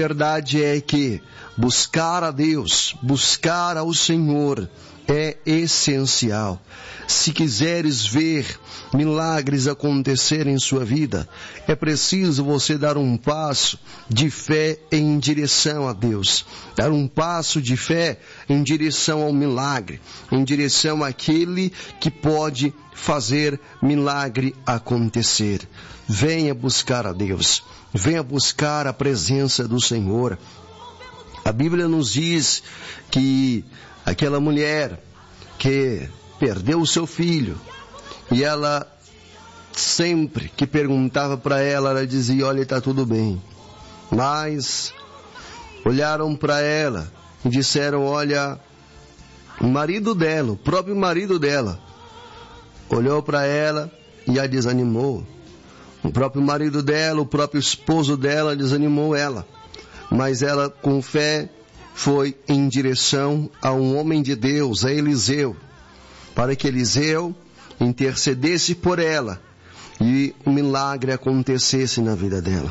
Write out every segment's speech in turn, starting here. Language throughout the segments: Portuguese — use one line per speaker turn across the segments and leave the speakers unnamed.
verdade é que buscar a Deus, buscar ao Senhor é essencial. Se quiseres ver milagres acontecer em sua vida, é preciso você dar um passo de fé em direção a Deus. Dar um passo de fé em direção ao milagre, em direção àquele que pode fazer milagre acontecer. Venha buscar a Deus, venha buscar a presença do Senhor. A Bíblia nos diz que aquela mulher que perdeu o seu filho, e ela sempre que perguntava para ela dizia, olha, está tudo bem. Mas olharam para ela e disseram, olha, o marido dela, o próprio marido dela, olhou para ela e a desanimou. O próprio marido dela, o próprio esposo dela desanimou ela. Mas ela, com fé, foi em direção a um homem de Deus, a Eliseu, para que Eliseu intercedesse por ela e um milagre acontecesse na vida dela.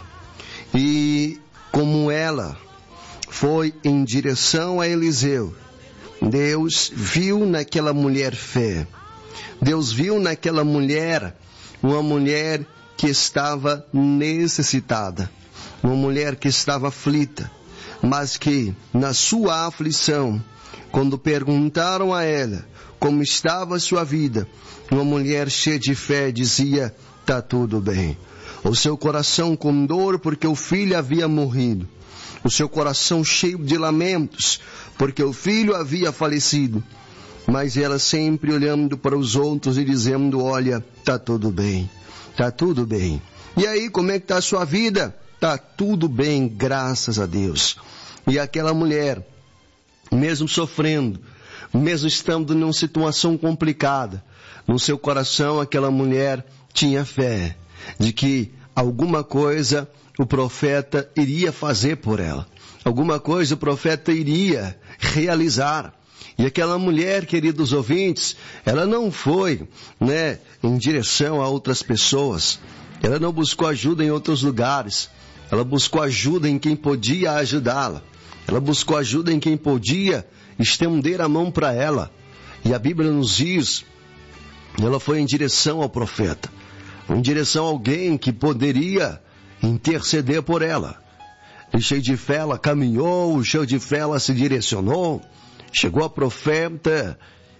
E como ela foi em direção a Eliseu, Deus viu naquela mulher fé. Deus viu naquela mulher uma mulher que estava necessitada, uma mulher que estava aflita, mas que na sua aflição, quando perguntaram a ela como estava a sua vida, uma mulher cheia de fé dizia, está tudo bem. O seu coração com dor porque o filho havia morrido, o seu coração cheio de lamentos porque o filho havia falecido, mas ela sempre olhando para os outros e dizendo, olha, está tudo bem, está tudo bem. E aí, como é que está a sua vida? Está tudo bem, graças a Deus. E aquela mulher, mesmo sofrendo, mesmo estando numa situação complicada, no seu coração aquela mulher tinha fé de que alguma coisa o profeta iria fazer por ela. Alguma coisa o profeta iria realizar. E aquela mulher, queridos ouvintes, ela não foi, em direção a outras pessoas. Ela não buscou ajuda em outros lugares. Ela buscou ajuda em quem podia ajudá-la. Ela buscou ajuda em quem podia estender a mão para ela. E a Bíblia nos diz, ela foi em direção ao profeta, em direção a alguém que poderia interceder por ela. E cheio de fé ela caminhou, cheio de fé ela se direcionou, chegou ao profeta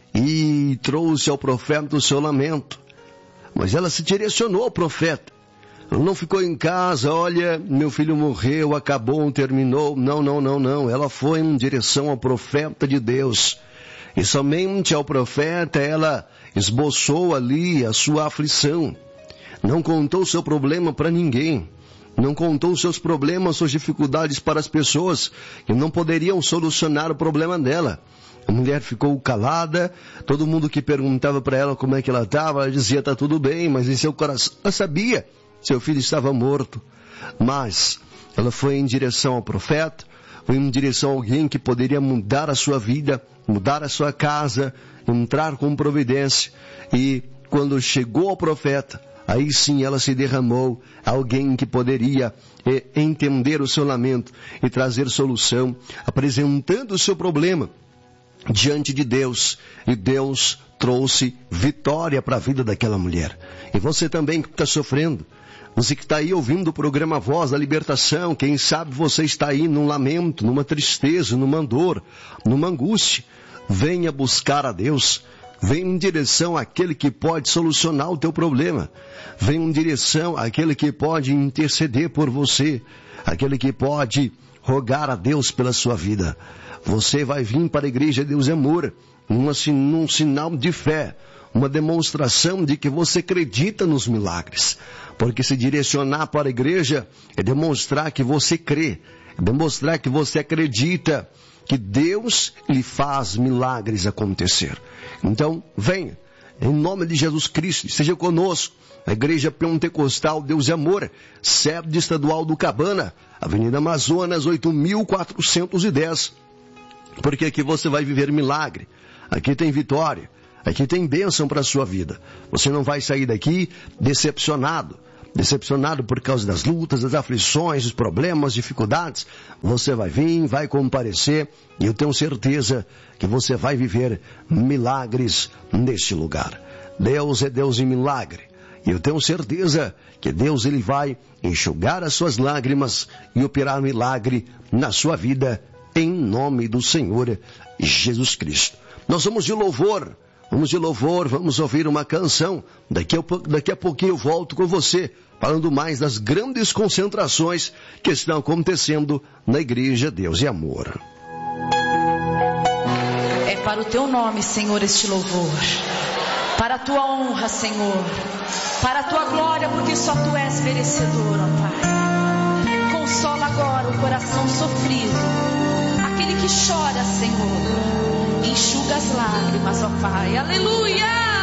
e trouxe ao profeta o seu lamento. Mas ela se direcionou ao profeta. Ela não ficou em casa, olha, meu filho morreu, acabou, terminou. Não. Ela foi em direção ao profeta de Deus. E somente ao profeta ela esboçou ali a sua aflição. Não contou o seu problema para ninguém. Não contou os seus problemas, suas dificuldades para as pessoas que não poderiam solucionar o problema dela. A mulher ficou calada, todo mundo que perguntava para ela como é que ela estava, ela dizia, está tudo bem, mas em seu coração, ela sabia, seu filho estava morto. Mas ela foi em direção ao profeta, foi em direção a alguém que poderia mudar a sua vida, mudar a sua casa, entrar com providência. E quando chegou ao profeta, aí sim ela se derramou, alguém que poderia entender o seu lamento e trazer solução, apresentando o seu problema diante de Deus, e Deus trouxe vitória para a vida daquela mulher. E você também que está sofrendo, você que está aí ouvindo o programa Voz da Libertação, quem sabe você está aí num lamento, numa tristeza, numa dor, numa angústia, venha buscar a Deus. Vem em direção àquele que pode solucionar o teu problema. Vem em direção àquele que pode interceder por você. Aquele que pode rogar a Deus pela sua vida. Você vai vir para a igreja Deus é Amor, num sinal de fé. Uma demonstração de que você acredita nos milagres. Porque se direcionar para a igreja é demonstrar que você crê. É demonstrar que você acredita que Deus lhe faz milagres acontecer. Então, venha, em nome de Jesus Cristo, esteja conosco. A Igreja Pentecostal Deus é Amor, sede estadual do Cabana, Avenida Amazonas, 8.410. Porque aqui você vai viver milagre, aqui tem vitória, aqui tem bênção para a sua vida. Você não vai sair daqui decepcionado, decepcionado por causa das lutas, das aflições, dos problemas, dificuldades, você vai vir, vai comparecer, e eu tenho certeza que você vai viver milagres neste lugar. Deus é Deus em milagre. E eu tenho certeza que Deus ele vai enxugar as suas lágrimas e operar milagre na sua vida, em nome do Senhor Jesus Cristo. Nós vamos de louvor, vamos ouvir uma canção. Daqui a pouquinho eu volto com você, falando mais das grandes concentrações que estão acontecendo na Igreja Deus e Amor.
É para o teu nome, Senhor, este louvor. Para a tua honra, Senhor. Para a tua glória, porque só tu és merecedor, ó Pai. Consola agora o coração sofrido, aquele que chora, Senhor. Enxuga as lágrimas, ó Pai. Aleluia!